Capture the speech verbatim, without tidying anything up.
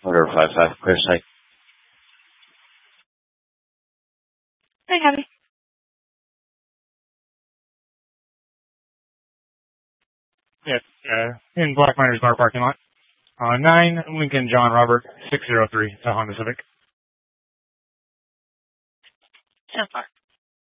Order five five, clear site. Hi, Abby. Yes, uh, in Black Miners Bar parking lot. Uh, nine Lincoln John Robert six zero three. It's a Honda Civic. So far.